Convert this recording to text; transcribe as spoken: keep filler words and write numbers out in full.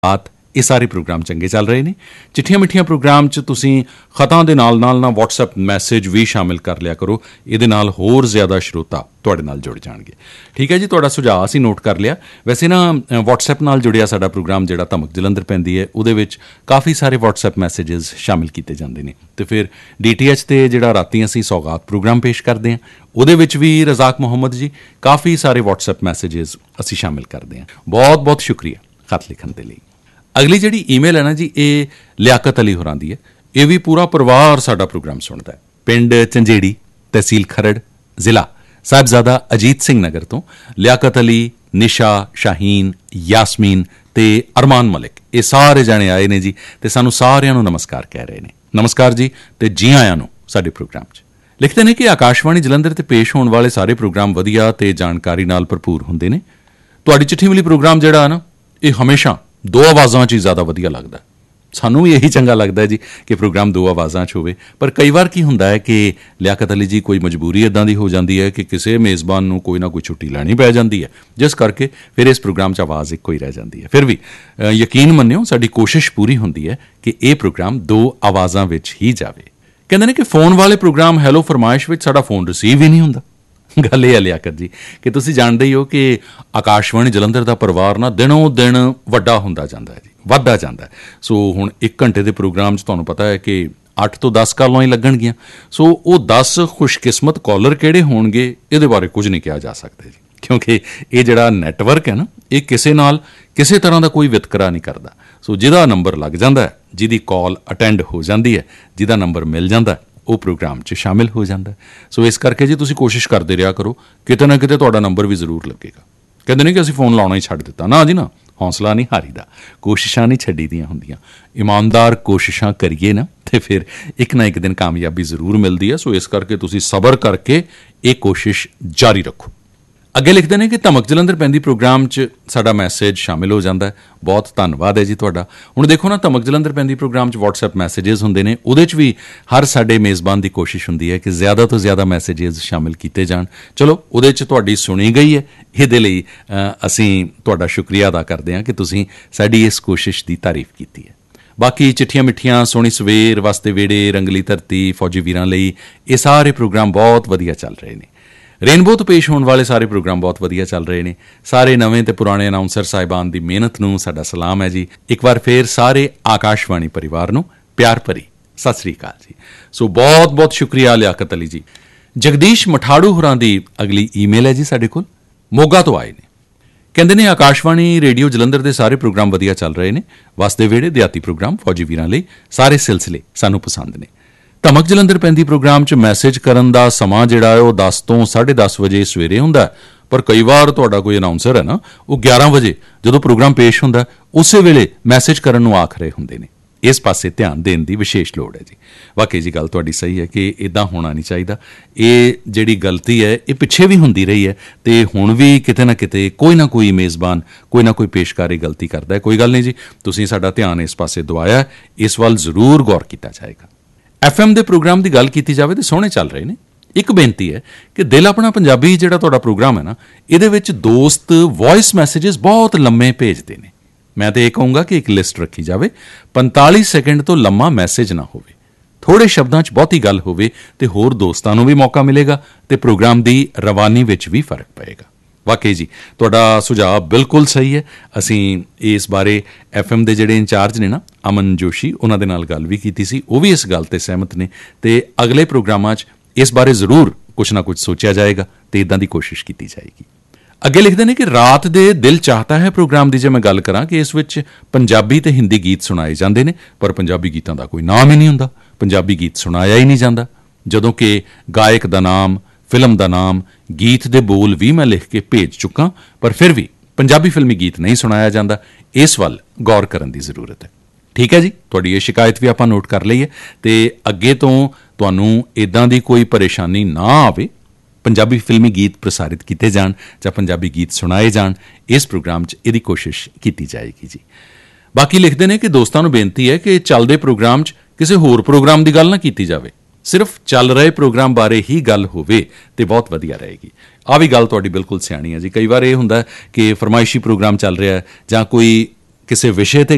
ਬਾਤ ਇਹ ਸਾਰੇ ਪ੍ਰੋਗਰਾਮ ਚੰਗੇ ਚੱਲ ਰਹੇ ਨੇ। ਚਿੱਠੀਆਂ ਮਿੱਠੀਆਂ ਪ੍ਰੋਗਰਾਮ 'ਚ ਤੁਸੀਂ ਖਤਾਂ ਦੇ ਨਾਲ ਨਾਲ ਨਾ ਵਟਸਐਪ ਮੈਸੇਜ ਵੀ ਸ਼ਾਮਿਲ ਕਰ ਲਿਆ ਕਰੋ। ਇਹਦੇ ਨਾਲ ਹੋਰ ਜ਼ਿਆਦਾ ਸਰੋਤਾ ਤੁਹਾਡੇ ਨਾਲ ਜੁੜ ਜਾਣਗੇ। ਠੀਕ ਹੈ ਜੀ, ਤੁਹਾਡਾ ਸੁਝਾਅ ਅਸੀਂ ਨੋਟ ਕਰ ਲਿਆ। ਵੈਸੇ ਨਾ ਵਟਸਐਪ ਨਾਲ ਜੁੜਿਆ ਸਾਡਾ ਪ੍ਰੋਗਰਾਮ ਜਿਹੜਾ ਧਮਕ ਜਲੰਧਰ ਪੈਂਦੀ ਹੈ, ਉਹਦੇ ਵਿੱਚ ਕਾਫੀ ਸਾਰੇ ਵਟਸਐਪ ਮੈਸੇਜਸ ਸ਼ਾਮਿਲ ਕੀਤੇ ਜਾਂਦੇ ਨੇ। ਅਤੇ ਫਿਰ ਡੀ ਟੀ ਐਚ 'ਤੇ ਜਿਹੜਾ ਰਾਤੀ ਅਸੀਂ ਸੌਗਾਤ ਪ੍ਰੋਗਰਾਮ ਪੇਸ਼ ਕਰਦੇ ਹਾਂ, ਉਹਦੇ ਵਿੱਚ ਵੀ ਰਜ਼ਾਕ ਮੁਹੰਮਦ ਜੀ ਕਾਫੀ ਸਾਰੇ ਵਟਸਐਪ ਮੈਸੇਜਸ ਅਸੀਂ ਸ਼ਾਮਿਲ ਕਰਦੇ ਹਾਂ। ਬਹੁਤ ਬਹੁਤ ਸ਼ੁਕਰੀਆ ਖਤ ਲਿਖਣ ਦੇ ਲਈ। ਅਗਲੀ ਜਿਹੜੀ ਈਮੇਲ ਹੈ ਨਾ ਜੀ, ਇਹ ਲਿਆਕਤ ਅਲੀ ਹੋਰਾਂ ਦੀ ਹੈ। ਇਹ ਵੀ ਪੂਰਾ ਪਰਿਵਾਰ ਸਾਡਾ ਪ੍ਰੋਗਰਾਮ ਸੁਣਦਾ ਹੈ। ਪਿੰਡ ਝੰਜੇੜੀ, ਤਹਿਸੀਲ ਖਰੜ, ਜ਼ਿਲ੍ਹਾ ਸਾਹਿਬਜ਼ਾਦਾ ਅਜੀਤ ਸਿੰਘ ਨਗਰ ਤੋਂ ਲਿਆਕਤ ਅਲੀ, ਨਿਸ਼ਾ, ਸ਼ਾਹੀਨ, ਯਾਸਮੀਨ ਅਤੇ ਅਰਮਾਨ ਮਲਿਕ ਇਹ ਸਾਰੇ ਜਾਣੇ ਆਏ ਨੇ ਜੀ, ਅਤੇ ਸਾਨੂੰ ਸਾਰਿਆਂ ਨੂੰ ਨਮਸਕਾਰ ਕਹਿ ਰਹੇ ਨੇ। ਨਮਸਕਾਰ ਜੀ, ਅਤੇ ਜੀ ਆਇਆਂ ਨੂੰ ਸਾਡੇ ਪ੍ਰੋਗਰਾਮ 'ਚ। ਲਿਖਦੇ ਨੇ ਕਿ ਆਕਾਸ਼ਵਾਣੀ ਜਲੰਧਰ 'ਤੇ ਪੇਸ਼ ਹੋਣ ਵਾਲੇ ਸਾਰੇ ਪ੍ਰੋਗਰਾਮ ਵਧੀਆ ਅਤੇ ਜਾਣਕਾਰੀ ਨਾਲ ਭਰਪੂਰ ਹੁੰਦੇ ਨੇ। ਤੁਹਾਡੀ ਚਿੱਠੀ ਮਿਲੀ ਪ੍ਰੋਗਰਾਮ ਜਿਹੜਾ ਨਾ, ਇਹ ਹਮੇਸ਼ਾ ਦੋ ਆਵਾਜ਼ਾਂ 'ਚ ਹੀ ਜ਼ਿਆਦਾ ਵਧੀਆ ਲੱਗਦਾ। ਸਾਨੂੰ ਵੀ ਇਹੀ ਚੰਗਾ ਲੱਗਦਾ ਜੀ ਕਿ ਪ੍ਰੋਗਰਾਮ ਦੋ ਆਵਾਜ਼ਾਂ 'ਚ ਹੋਵੇ। ਪਰ ਕਈ ਵਾਰ ਕੀ ਹੁੰਦਾ ਹੈ ਕਿ ਲਿਆਕਤ ਅਲੀ ਜੀ ਕੋਈ ਮਜਬੂਰੀ ਇੱਦਾਂ ਦੀ ਹੋ ਜਾਂਦੀ ਹੈ ਕਿ ਕਿਸੇ ਮੇਜ਼ਬਾਨ ਨੂੰ ਕੋਈ ਨਾ ਕੋਈ ਛੁੱਟੀ ਲੈਣੀ ਪੈ ਜਾਂਦੀ ਹੈ, ਜਿਸ ਕਰਕੇ ਫਿਰ ਇਸ ਪ੍ਰੋਗਰਾਮ 'ਚ ਆਵਾਜ਼ ਇੱਕੋ ਹੀ ਰਹਿ ਜਾਂਦੀ ਹੈ। ਫਿਰ ਵੀ ਯਕੀਨ ਮੰਨਿਓ, ਸਾਡੀ ਕੋਸ਼ਿਸ਼ ਪੂਰੀ ਹੁੰਦੀ ਹੈ ਕਿ ਇਹ ਪ੍ਰੋਗਰਾਮ ਦੋ ਆਵਾਜ਼ਾਂ ਵਿੱਚ ਹੀ ਜਾਵੇ। ਕਹਿੰਦੇ ਨੇ ਕਿ ਫੋਨ ਵਾਲੇ ਪ੍ਰੋਗਰਾਮ ਹੈਲੋ ਫਰਮਾਇਸ਼ ਵਿੱਚ ਸਾਡਾ ਫੋਨ ਰਿਸੀਵ ਹੀ ਨਹੀਂ ਹੁੰਦਾ। ਗੱਲ ਇਹ ਹੈ ਲਿਆਕਤ ਜੀ ਕਿ ਤੁਸੀਂ ਜਾਣਦੇ ਹੀ ਹੋ ਕਿ ਆਕਾਸ਼ਵਾਣੀ ਜਲੰਧਰ ਦਾ ਪਰਿਵਾਰ ਨਾ ਦਿਨੋਂ ਦਿਨ ਵੱਡਾ ਹੁੰਦਾ ਜਾਂਦਾ ਹੈ ਜੀ, ਵੱਧਦਾ ਜਾਂਦਾ। ਸੋ ਹੁਣ ਇੱਕ ਘੰਟੇ ਦੇ ਪ੍ਰੋਗਰਾਮ 'ਚ ਤੁਹਾਨੂੰ ਪਤਾ ਹੈ ਕਿ ਅੱਠ ਤੋਂ ਦਸ ਕਾਲਾਂ ਹੀ ਲੱਗਣਗੀਆਂ। ਸੋ ਉਹ ਦਸ ਖੁਸ਼ਕਿਸਮਤ ਕਾਲਰ ਕਿਹੜੇ ਹੋਣਗੇ, ਇਹਦੇ ਬਾਰੇ ਕੁਝ ਨਹੀਂ ਕਿਹਾ ਜਾ ਸਕਦਾ ਜੀ, ਕਿਉਂਕਿ ਇਹ ਜਿਹੜਾ ਨੈਟਵਰਕ ਹੈ ਨਾ, ਇਹ ਕਿਸੇ ਨਾਲ ਕਿਸੇ ਤਰ੍ਹਾਂ ਦਾ ਕੋਈ ਵਿਤਕਰਾ ਨਹੀਂ ਕਰਦਾ। ਸੋ ਜਿਹਦਾ ਨੰਬਰ ਲੱਗ ਜਾਂਦਾ ਹੈ, ਜਿਹਦੀ ਕਾਲ ਅਟੈਂਡ ਹੋ ਜਾਂਦੀ ਹੈ, ਜਿਹਦਾ ਨੰਬਰ ਮਿਲ ਜਾਂਦਾ, ਉਹ ਪ੍ਰੋਗਰਾਮ 'ਚ ਸ਼ਾਮਿਲ ਹੋ ਜਾਂਦਾ। ਸੋ ਇਸ ਕਰਕੇ ਜੀ ਤੁਸੀਂ ਕੋਸ਼ਿਸ਼ ਕਰਦੇ ਰਿਹਾ ਕਰੋ, ਕਿਤੇ ਨਾ ਕਿਤੇ ਤੁਹਾਡਾ ਨੰਬਰ ਵੀ ਜ਼ਰੂਰ ਲੱਗੇਗਾ। ਕਹਿੰਦੇ ਨੇ ਕਿ ਅਸੀਂ ਫੋਨ ਲਾਉਣਾ ਹੀ ਛੱਡ ਦਿੱਤਾ, ਨਾ ਜੀ ਨਾ, ਹੌਸਲਾ ਨਹੀਂ ਹਾਰੀਦਾ, ਕੋਸ਼ਿਸ਼ਾਂ ਨਹੀਂ ਛੱਡੀ ਦੀਆਂ ਹੁੰਦੀਆਂ। ਇਮਾਨਦਾਰ ਕੋਸ਼ਿਸ਼ਾਂ ਕਰੀਏ ਨਾ, ਅਤੇ ਫਿਰ ਇੱਕ ਨਾ ਇੱਕ ਦਿਨ ਕਾਮਯਾਬੀ ਜ਼ਰੂਰ ਮਿਲਦੀ ਹੈ। ਸੋ ਇਸ ਕਰਕੇ ਤੁਸੀਂ ਸਬਰ ਕਰਕੇ ਇਹ ਕੋਸ਼ਿਸ਼ ਜਾਰੀ ਰੱਖੋ। ਅੱਗੇ ਲਿਖਦੇ ਨੇ ਕਿ ਧਮਕ ਜਲੰਧਰ ਪੈਂਦੀ ਪ੍ਰੋਗਰਾਮ 'ਚ ਸਾਡਾ ਮੈਸੇਜ ਸ਼ਾਮਿਲ ਹੋ ਜਾਂਦਾ ਹੈ। ਬਹੁਤ ਧੰਨਵਾਦ ਹੈ ਜੀ ਤੁਹਾਡਾ। ਹੁਣ ਦੇਖੋ ਨਾ, ਧਮਕ ਜਲੰਧਰ ਪੈਂਦੀ ਪ੍ਰੋਗਰਾਮ 'ਚ ਵਟਸਐਪ ਮੈਸੇਜਸ ਹੁੰਦੇ ਨੇ, ਉਹਦੇ 'ਚ ਵੀ ਹਰ ਸਾਡੇ ਮੇਜ਼ਬਾਨ ਦੀ ਕੋਸ਼ਿਸ਼ ਹੁੰਦੀ ਹੈ ਕਿ ਜ਼ਿਆਦਾ ਤੋਂ ਜ਼ਿਆਦਾ ਮੈਸੇਜਸ ਸ਼ਾਮਿਲ ਕੀਤੇ ਜਾਣ। ਚਲੋ, ਉਹਦੇ 'ਚ ਤੁਹਾਡੀ ਸੁਣੀ ਗਈ ਹੈ, ਇਹਦੇ ਲਈ ਅਸੀਂ ਤੁਹਾਡਾ ਸ਼ੁਕਰੀਆ ਅਦਾ ਕਰਦੇ ਹਾਂ ਕਿ ਤੁਸੀਂ ਸਾਡੀ ਇਸ ਕੋਸ਼ਿਸ਼ ਦੀ ਤਾਰੀਫ ਕੀਤੀ ਹੈ। ਬਾਕੀ ਚਿੱਠੀਆਂ ਮਿੱਠੀਆਂ, ਸੋਹਣੀ ਸਵੇਰ, ਵਾਸਤੇ ਵੇੜੇ, ਰੰਗਲੀ ਧਰਤੀ, ਫੌਜੀ ਵੀਰਾਂ ਲਈ, ਇਹ ਸਾਰੇ ਪ੍ਰੋਗਰਾਮ ਬਹੁਤ ਵਧੀਆ ਚੱਲ ਰਹੇ ਨੇ। ਰੇਨਬੋ ਤੋਂ ਪੇਸ਼ ਹੋਣ ਵਾਲੇ ਸਾਰੇ ਪ੍ਰੋਗਰਾਮ ਬਹੁਤ ਵਧੀਆ ਚੱਲ ਰਹੇ ਨੇ। ਸਾਰੇ ਨਵੇਂ ਤੇ ਪੁਰਾਣੇ ਅਨਾਊਂਸਰ ਸਾਹਿਬਾਨ ਦੀ ਮਿਹਨਤ ਨੂੰ ਸਾਡਾ ਸਲਾਮ ਹੈ ਜੀ। ਇੱਕ ਵਾਰ ਫੇਰ ਸਾਰੇ ਆਕਾਸ਼ਵਾਣੀ ਪਰਿਵਾਰ ਨੂੰ ਪਿਆਰ ਭਰੀ ਸਤਿ ਸ੍ਰੀ ਅਕਾਲ ਜੀ। ਸੋ ਬਹੁਤ ਬਹੁਤ ਸ਼ੁਕਰੀਆ ਲਿਆਕਤ ਅਲੀ ਜੀ। ਜਗਦੀਸ਼ ਮਠਾੜੂ ਹੋਰਾਂ ਦੀ ਅਗਲੀ ਈਮੇਲ ਹੈ ਜੀ ਸਾਡੇ ਕੋਲ, ਮੋਗਾ ਤੋਂ ਆਏ ਨੇ। ਕਹਿੰਦੇ ਨੇ ਆਕਾਸ਼ਵਾਣੀ ਰੇਡੀਓ ਜਲੰਧਰ ਦੇ ਸਾਰੇ ਪ੍ਰੋਗਰਾਮ ਵਧੀਆ ਚੱਲ ਰਹੇ ਨੇ। ਵਸਦੇ ਵੇੜੇ, ਦਿਹਾਤੀ ਪ੍ਰੋਗਰਾਮ, ਫੌਜੀ ਵੀਰਾਂ ਲਈ ਸਾਰੇ ਸਿਲਸਿਲੇ ਸਾਨੂੰ ਪਸੰਦ ਨੇ। ਧਮਕ ਜਲੰਧਰ ਪੈਂਦੀ ਪ੍ਰੋਗਰਾਮ 'ਚ ਮੈਸੇਜ ਕਰਨ ਦਾ ਸਮਾਂ ਜਿਹੜਾ ਹੈ ਉਹ ਦਸ ਤੋਂ ਸਾਢੇ ਦਸ ਵਜੇ ਸਵੇਰੇ ਹੁੰਦਾ, ਪਰ ਕਈ ਵਾਰ ਤੁਹਾਡਾ ਕੋਈ ਅਨਾਊਂਸਰ ਹੈ ਨਾ, ਉਹ ਗਿਆਰਾਂ ਵਜੇ ਜਦੋਂ ਪ੍ਰੋਗਰਾਮ ਪੇਸ਼ ਹੁੰਦਾ, ਉਸੇ ਵੇਲੇ ਮੈਸੇਜ ਕਰਨ ਨੂੰ ਆਖ ਰਹੇ ਹੁੰਦੇ ਨੇ। ਇਸ ਪਾਸੇ ਧਿਆਨ ਦੇਣ ਦੀ ਵਿਸ਼ੇਸ਼ ਲੋੜ ਹੈ ਜੀ। ਵਾਕਈ ਜੀ ਗੱਲ ਤੁਹਾਡੀ ਸਹੀ ਹੈ ਕਿ ਇੱਦਾਂ ਹੋਣਾ ਨਹੀਂ ਚਾਹੀਦਾ। ਇਹ ਜਿਹੜੀ ਗਲਤੀ ਹੈ, ਇਹ ਪਿੱਛੇ ਵੀ ਹੁੰਦੀ ਰਹੀ ਹੈ ਅਤੇ ਹੁਣ ਵੀ ਕਿਤੇ ਨਾ ਕਿਤੇ ਕੋਈ ਨਾ ਕੋਈ ਮੇਜ਼ਬਾਨ, ਕੋਈ ਨਾ ਕੋਈ ਪੇਸ਼ਕਾਰੀ ਗਲਤੀ ਕਰਦਾ ਹੈ। ਕੋਈ ਗੱਲ ਨਹੀਂ ਜੀ, ਤੁਸੀਂ ਸਾਡਾ ਧਿਆਨ ਇਸ ਪਾਸੇ ਦਵਾਇਆ, ਇਸ ਵੱਲ ਜ਼ਰੂਰ ਗੌਰ ਕੀਤਾ ਜਾਏਗਾ। ਐਫ ਐਮ ਦੇ ਪ੍ਰੋਗਰਾਮ ਦੀ ਗੱਲ ਕੀਤੀ ਜਾਵੇ ਤਾਂ ਸੋਹਣੇ ਚੱਲ ਰਹੇ ਨੇ। ਇੱਕ ਬੇਨਤੀ ਹੈ ਕਿ ਦਿਲ ਆਪਣਾ ਪੰਜਾਬੀ ਜਿਹੜਾ ਤੁਹਾਡਾ ਪ੍ਰੋਗਰਾਮ ਹੈ ਨਾ, ਇਹਦੇ ਵਿੱਚ ਦੋਸਤ ਵੌਇਸ ਮੈਸੇਜਸ ਬਹੁਤ ਲੰਮੇ ਭੇਜਦੇ ਨੇ। ਮੈਂ ਤਾਂ ਇਹ ਕਹੂੰਗਾ ਕਿ ਇੱਕ ਲਿਸਟ ਰੱਖੀ ਜਾਵੇ, ਪੰਤਾਲੀ ਸੈਕਿੰਡ ਤੋਂ ਲੰਮਾ ਮੈਸੇਜ ਨਾ ਹੋਵੇ, ਥੋੜ੍ਹੇ ਸ਼ਬਦਾਂ 'ਚ ਬਹੁਤੀ ਗੱਲ ਹੋਵੇ, ਅਤੇ ਹੋਰ ਦੋਸਤਾਂ ਨੂੰ ਵੀ ਮੌਕਾ ਮਿਲੇਗਾ ਅਤੇ ਪ੍ਰੋਗਰਾਮ ਦੀ ਰਵਾਨੀ ਵਿੱਚ ਵੀ ਫਰਕ ਪਏਗਾ। ਵਾਕਈ ਜੀ ਤੁਹਾਡਾ ਸੁਝਾਅ ਬਿਲਕੁਲ ਸਹੀ ਹੈ। ਅਸੀਂ ਇਸ ਬਾਰੇ ਐਫ ਐਮ ਦੇ ਜਿਹੜੇ ਇੰਚਾਰਜ ਨੇ ਨਾ, ਅਮਨ ਜੋਸ਼ੀ, ਉਹਨਾਂ ਦੇ ਨਾਲ ਗੱਲ ਵੀ ਕੀਤੀ ਸੀ। ਉਹ ਵੀ ਇਸ ਗੱਲ 'ਤੇ ਸਹਿਮਤ ਨੇ ਅਤੇ ਅਗਲੇ ਪ੍ਰੋਗਰਾਮਾਂ 'ਚ ਇਸ ਬਾਰੇ ਜ਼ਰੂਰ ਕੁਛ ਨਾ ਕੁਛ ਸੋਚਿਆ ਜਾਏਗਾ ਅਤੇ ਇੱਦਾਂ ਦੀ ਕੋਸ਼ਿਸ਼ ਕੀਤੀ ਜਾਏਗੀ। ਅੱਗੇ ਲਿਖਦੇ ਨੇ ਕਿ ਰਾਤ ਦੇ ਦਿਲ ਚਾਹਤਾ ਹੈ ਪ੍ਰੋਗਰਾਮ ਦੀ ਜੇ ਮੈਂ ਗੱਲ ਕਰਾਂ ਕਿ ਇਸ ਵਿੱਚ ਪੰਜਾਬੀ ਅਤੇ ਹਿੰਦੀ ਗੀਤ ਸੁਣਾਏ ਜਾਂਦੇ ਨੇ, ਪਰ ਪੰਜਾਬੀ ਗੀਤਾਂ ਦਾ ਕੋਈ ਨਾਮ ਹੀ ਨਹੀਂ ਹੁੰਦਾ। ਪੰਜਾਬੀ ਗੀਤ ਸੁਣਾਇਆ ਹੀ ਨਹੀਂ ਜਾਂਦਾ, ਜਦੋਂ ਕਿ ਗਾਇਕ ਦਾ ਨਾਮ, ਫਿਲਮ ਦਾ ਨਾਮ, ਗੀਤ ਦੇ ਬੋਲ ਵੀ ਮੈਂ ਲਿਖ ਕੇ ਭੇਜ ਚੁੱਕਾ, ਪਰ ਫਿਰ ਵੀ ਪੰਜਾਬੀ ਫਿਲਮੀ ਗੀਤ ਨਹੀਂ ਸੁਣਾਇਆ ਜਾਂਦਾ। ਇਸ ਵੱਲ ਗੌਰ ਕਰਨ ਦੀ ਜ਼ਰੂਰਤ ਹੈ। ਠੀਕ ਹੈ ਜੀ, ਤੁਹਾਡੀ ਇਹ ਸ਼ਿਕਾਇਤ ਵੀ ਆਪਾਂ ਨੋਟ ਕਰ ਲਈ ਹੈ ਅਤੇ ਅੱਗੇ ਤੋਂ ਤੁਹਾਨੂੰ ਇੱਦਾਂ ਦੀ ਕੋਈ ਪਰੇਸ਼ਾਨੀ ਨਾ ਆਵੇ। ਪੰਜਾਬੀ ਫਿਲਮੀ ਗੀਤ ਪ੍ਰਸਾਰਿਤ ਕੀਤੇ ਜਾਣ ਜਾਂ ਪੰਜਾਬੀ ਗੀਤ ਸੁਣਾਏ ਜਾਣ, ਇਸ ਪ੍ਰੋਗਰਾਮ 'ਚ ਇਹਦੀ ਕੋਸ਼ਿਸ਼ ਕੀਤੀ ਜਾਏਗੀ ਜੀ। ਬਾਕੀ ਲਿਖਦੇ ਨੇ ਕਿ ਦੋਸਤਾਂ ਨੂੰ ਬੇਨਤੀ ਹੈ ਕਿ ਚੱਲਦੇ ਪ੍ਰੋਗਰਾਮ 'ਚ ਕਿਸੇ ਹੋਰ ਪ੍ਰੋਗਰਾਮ ਦੀ ਗੱਲ ਨਾ ਕੀਤੀ ਜਾਵੇ, ਸਿਰਫ ਚੱਲ ਰਹੇ ਪ੍ਰੋਗਰਾਮ ਬਾਰੇ ਹੀ ਗੱਲ ਹੋਵੇ ਤੇ ਬਹੁਤ ਵਧੀਆ ਰਹੇਗੀ। ਆਹ ਵੀ ਗੱਲ ਤੁਹਾਡੀ ਬਿਲਕੁਲ ਸਿਆਣੀ ਹੈ ਜੀ। ਕਈ ਵਾਰ ਇਹ ਹੁੰਦਾ ਕਿ ਫਰਮਾਇਸ਼ੀ ਪ੍ਰੋਗਰਾਮ ਚੱਲ ਰਿਹਾ ਜਾਂ ਕੋਈ ਕਿਸੇ ਵਿਸ਼ੇ 'ਤੇ